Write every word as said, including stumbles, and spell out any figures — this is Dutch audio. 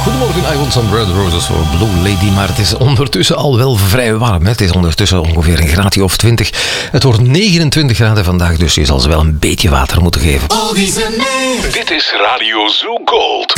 Goedemorgen, I Want Some Red Roses voor Blue Lady. Maar het is ondertussen al wel vrij warm. Hè? Het is ondertussen ongeveer een graadje of twintig. Het wordt negenentwintig graden vandaag, dus je zal ze wel een beetje water moeten geven. Dit is Radio Zoo Gold.